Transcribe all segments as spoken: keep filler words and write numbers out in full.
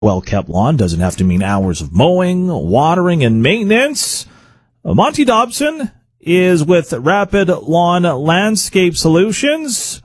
Well-kept lawn doesn't have to mean hours of mowing, watering, and maintenance. Monty Dobson is with Rapid Lawn Landscape Solutions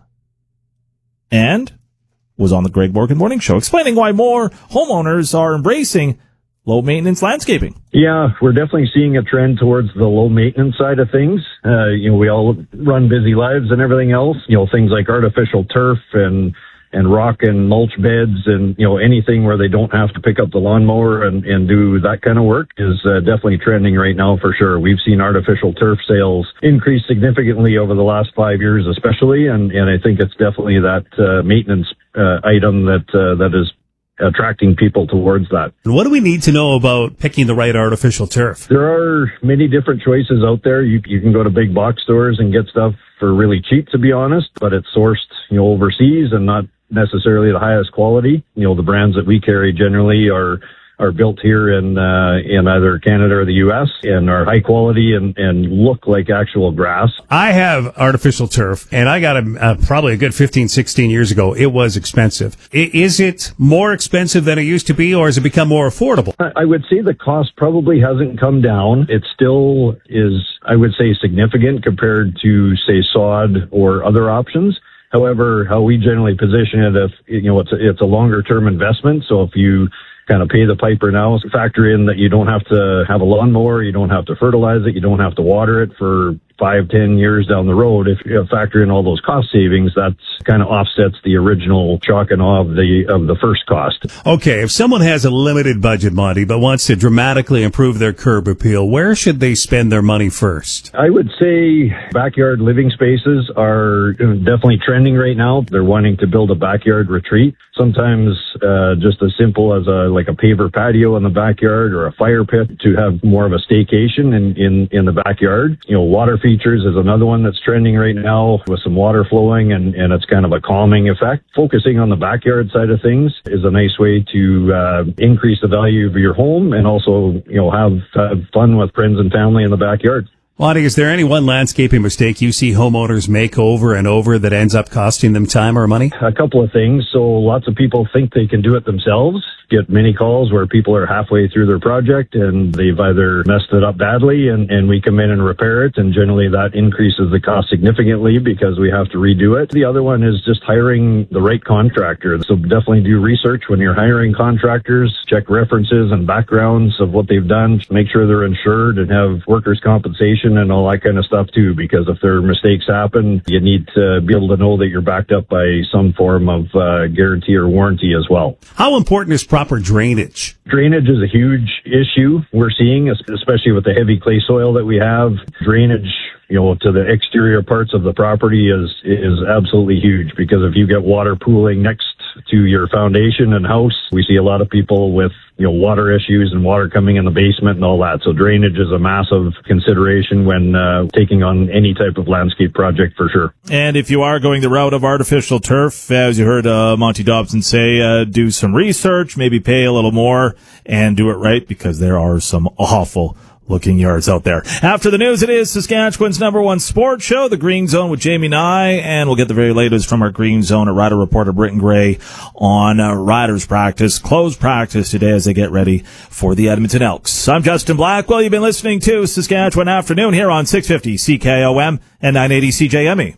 and was on the Greg Morgan Morning Show explaining why more homeowners are embracing low-maintenance landscaping. Yeah, we're definitely seeing a trend towards the low-maintenance side of things. Uh, you know, we all run busy lives and everything else. You know, things like artificial turf and and rock and mulch beds and, you know, anything where they don't have to pick up the lawnmower and, and do that kind of work is uh, definitely trending right now for sure. We've seen artificial turf sales increase significantly over the last five years especially, and, and I think it's definitely that uh, maintenance uh, item that uh, that is attracting people towards that. And what do we need to know about picking the right artificial turf? There are many different choices out there. You, you can go to big box stores and get stuff for really cheap, to be honest, but it's sourced, you know, overseas and not necessarily the highest quality. You know, the brands that we carry generally are are built here in uh, in either Canada or the U S and are high quality and, and look like actual grass. I have artificial turf, and I got it uh, probably a good fifteen, sixteen years ago. It was expensive. I, is it more expensive than it used to be, or has it become more affordable? I, I would say the cost probably hasn't come down. It still is, I would say, significant compared to, say, sod or other options. However, how we generally position it, if you know, it's a, it's a longer term investment. So if you kind of pay the piper now, factor in that you don't have to have a lawnmower, you don't have to fertilize it, you don't have to water it for five, ten years down the road. If you factor in all those cost savings, that kind of offsets the original shock and awe of the of the first cost. Okay, if someone has a limited budget, Monty, but wants to dramatically improve their curb appeal, where should they spend their money first? I would say backyard living spaces are definitely trending right now. They're wanting to build a backyard retreat. Sometimes uh, just as simple as a like a paver patio in the backyard or a fire pit to have more of a staycation in, in, in the backyard. You know, water features is another one that's trending right now with some water flowing, and, and it's kind of a calming effect. Focusing on the backyard side of things is a nice way to uh, increase the value of your home and also, you know, have, have fun with friends and family in the backyard. Monty, is there any one landscaping mistake you see homeowners make over and over that ends up costing them time or money? A couple of things. So lots of people think they can do it themselves. Get many calls where people are halfway through their project and they've either messed it up badly and, and we come in and repair it. And generally that increases the cost significantly because we have to redo it. The other one is just hiring the right contractor. So definitely do research when you're hiring contractors. Check references and backgrounds of what they've done. Make sure they're insured and have workers' compensation and all that kind of stuff too, because if their mistakes happen, you need to be able to know that you're backed up by some form of uh, guarantee or warranty as well. How important is proper drainage? Drainage is a huge issue we're seeing, especially with the heavy clay soil that we have. Drainage, you know, to the exterior parts of the property is is absolutely huge, because if you get water pooling next to your foundation and house, we see a lot of people with, you know, water issues and water coming in the basement and all that. So drainage is a massive consideration when uh, taking on any type of landscape project for sure. And if you are going the route of artificial turf, as you heard uh, Monty Dobson say, uh, do some research, maybe pay a little more and do it right, because there are some awful looking yards out there. After the news, it is Saskatchewan's number one sports show, The Green Zone with Jamie Nye, and we'll get the very latest from our Green Zone, a Rider reporter, Britton Gray, on uh, Riders practice, closed practice today as they get ready for the Edmonton Elks. I'm Justin Blackwell. You've been listening to Saskatchewan Afternoon here on six fifty C K O M and nine eighty C J M E.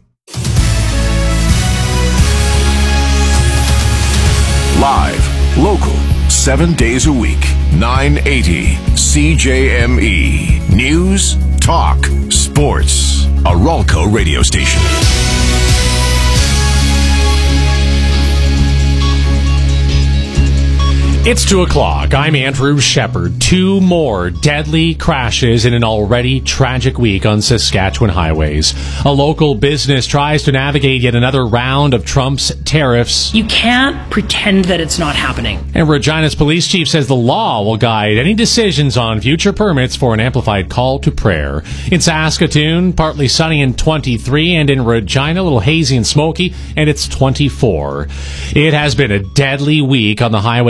Live, local, seven days a week, nine eighty C J M E. News, talk, sports. A Ralco radio station. It's two o'clock. I'm Andrew Shepard. Two more deadly crashes in an already tragic week on Saskatchewan highways. A local business tries to navigate yet another round of Trump's tariffs. You can't pretend that it's not happening. And Regina's police chief says the law will guide any decisions on future permits for an amplified call to prayer. In Saskatoon, partly sunny and twenty-three, and in Regina, a little hazy and smoky, and it's twenty-four. It has been a deadly week on the highways in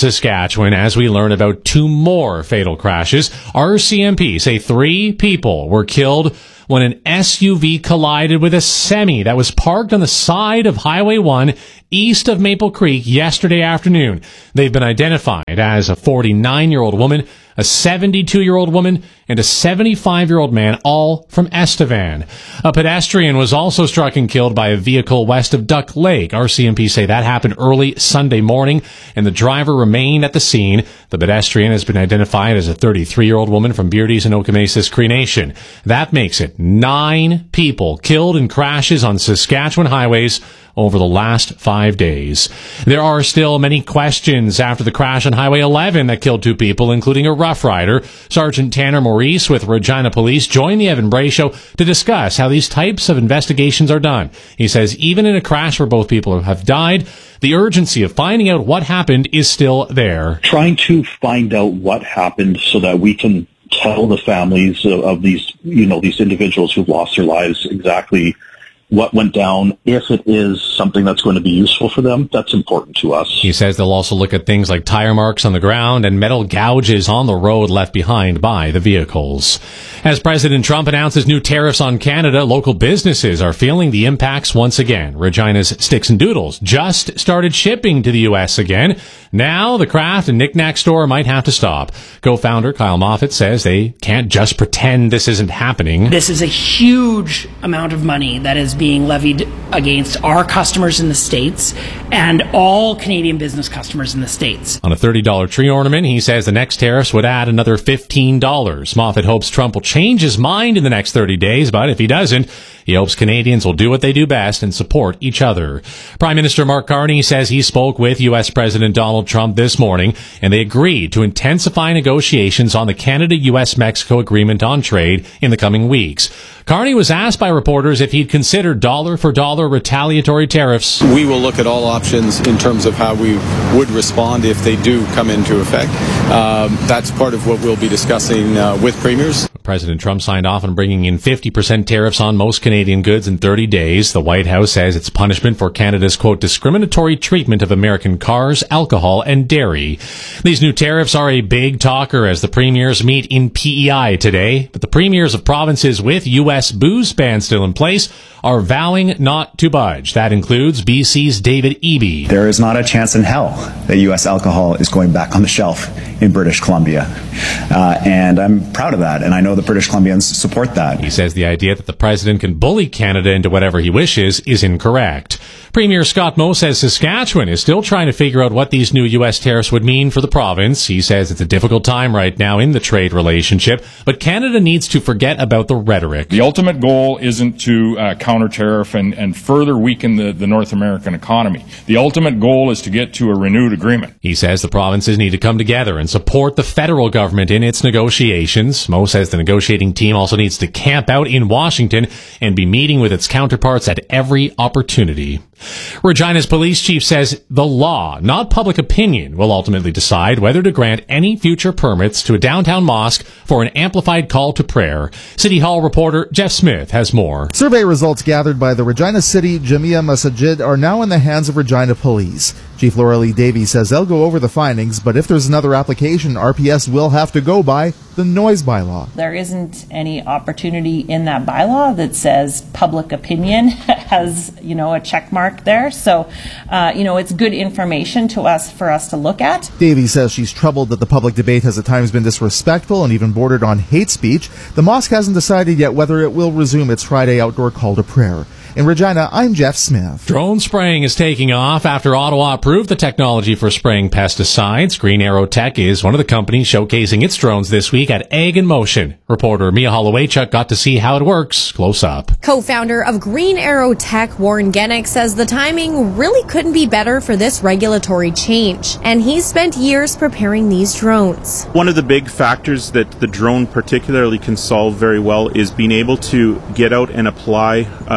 Saskatchewan as we learn about two more fatal crashes. R C M P say three people were killed when an S U V collided with a semi that was parked on the side of Highway one east of Maple Creek yesterday afternoon. They've been identified as a forty-nine-year-old woman, a seventy-two-year-old woman, and a seventy-five-year-old man, all from Estevan. A pedestrian was also struck and killed by a vehicle west of Duck Lake. R C M P say that happened early Sunday morning, and the driver remained at the scene. The pedestrian has been identified as a thirty-three-year-old woman from Beardy's and Okamesa's Cree Nation. That makes it nine people killed in crashes on Saskatchewan highways over the last five days. There are still many questions after the crash on Highway eleven that killed two people, including a Rough Rider. Sergeant Tanner Maurice with Regina Police joined the Evan Bray Show to discuss how these types of investigations are done. He says even in a crash where both people have died, the urgency of finding out what happened is still there. Trying to find out what happened so that we can tell the families of, of these, you know, these individuals who've lost their lives exactly what went down. If it is something that's going to be useful for them, that's important to us. He says they'll also look at things like tire marks on the ground and metal gouges on the road left behind by the vehicles. As President Trump announces new tariffs on Canada, local businesses are feeling the impacts once again. Regina's Sticks and Doodles just started shipping to the U S again. Now the craft and knick-knack store might have to stop. Co-founder Kyle Moffat says they can't just pretend this isn't happening. This is a huge amount of money that is being levied against our customers in the States and all Canadian business customers in the States. On a thirty dollars tree ornament, he says the next tariffs would add another fifteen dollars. Moffat hopes Trump will change his mind in the next thirty days, but if he doesn't, he hopes Canadians will do what they do best and support each other. Prime Minister Mark Carney says he spoke with U S President Donald Trump this morning, and they agreed to intensify negotiations on the Canada-U S Mexico Agreement on Trade in the coming weeks. Carney was asked by reporters if he'd consider dollar-for-dollar retaliatory tariffs. We will look at all options in terms of how we would respond if they do come into effect. Um, that's part of what we'll be discussing uh, with premiers. President Trump signed off on bringing in fifty percent tariffs on most Canadian goods in thirty days. The White House says it's punishment for Canada's, quote, discriminatory treatment of American cars, alcohol, and dairy. These new tariffs are a big talker as the premiers meet in P E I today. But the premiers of provinces with U S booze bans still in place are vowing not to budge. That includes B C's David Eby. There is not a chance in hell that U S alcohol is going back on the shelf in British Columbia. Uh, and I'm proud of that, and I know the British Columbians support that. He says the idea that the president can bully Canada into whatever he wishes is incorrect. Premier Scott Moe says Saskatchewan is still trying to figure out what these new U S tariffs would mean for the province. He says it's a difficult time right now in the trade relationship, but Canada needs to forget about the rhetoric. The ultimate goal isn't to uh, counter tariff and, and further weaken the, the North American economy. The ultimate goal is to get to a renewed agreement. He says the provinces need to come together and support the federal government in its negotiations. Moe says the negotiating team also needs to camp out in Washington and be meeting with its counterparts at every opportunity. Regina's police chief says the law, not public opinion, will ultimately decide whether to grant any future permits to a downtown mosque for an amplified call to prayer. City Hall reporter Jeff Smith has more. Survey results gathered by the Regina City Jamia Masajid are now in the hands of Regina Police. Chief Laura Lee Davey says they'll go over the findings, but if there's another application, R P S will have to go by the noise bylaw. There isn't any opportunity in that bylaw that says public opinion has, you know, a check mark there. So, uh, you know, it's good information to us for us to look at. Davey says she's troubled that the public debate has at times been disrespectful and even bordered on hate speech. The mosque hasn't decided yet whether it will resume its Friday outdoor call to prayer. In Regina, I'm Jeff Smith. Drone spraying is taking off after Ottawa approved the technology for spraying pesticides. Green Arrow Tech is one of the companies showcasing its drones this week at Ag in Motion. Reporter Mia Hollowaychuk got to see how it works close up. Co-founder of Green Arrow Tech, Warren Gennick, says the timing really couldn't be better for this regulatory change, and he's spent years preparing these drones. One of the big factors that the drone particularly can solve very well is being able to get out and apply uh, a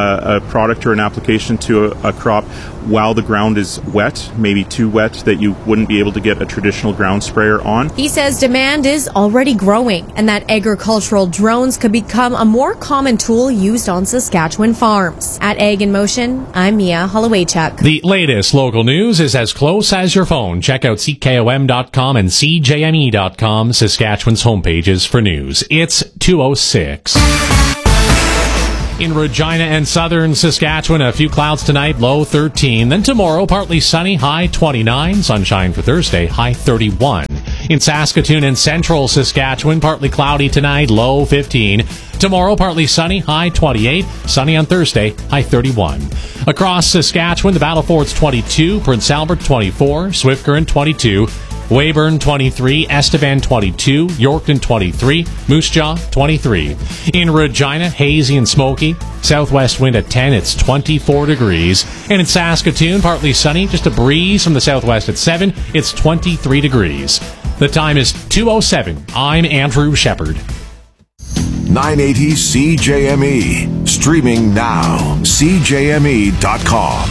product or an application to a, a crop while the ground is wet, maybe too wet that you wouldn't be able to get a traditional ground sprayer on. He says demand is already growing and that agricultural drones could become a more common tool used on Saskatchewan farms. At Ag in Motion, I'm Mia Hollowaychuk. The latest local news is as close as your phone. Check out C K O M dot com and C J M E dot com, Saskatchewan's homepages for news. It's two oh six. In Regina and southern Saskatchewan, a few clouds tonight, low thirteen. Then tomorrow, partly sunny, high twenty-nine. Sunshine for Thursday, high thirty-one. In Saskatoon and central Saskatchewan, partly cloudy tonight, low fifteen. Tomorrow, partly sunny, high twenty-eight. Sunny on Thursday, high thirty-one. Across Saskatchewan, the Battle Fort's twenty-two, Prince Albert twenty-four, Swift Current twenty-two, Weyburn twenty-three, Estevan twenty-two, Yorkton twenty-three, Moose Jaw twenty-three. In Regina, hazy and smoky. Southwest wind at ten, it's twenty-four degrees. And in Saskatoon, partly sunny, just a breeze from the southwest at seven, it's twenty-three degrees. The time is two oh seven. I'm Andrew Shepard. nine eighty C J M E. Streaming now. C J M E dot com.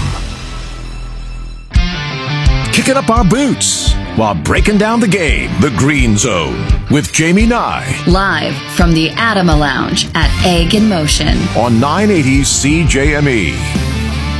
Kicking up our boots while breaking down the game. The Green Zone with Jamie Nye. Live from the Adama Lounge at Ag in Motion. On nine eighty C J M E.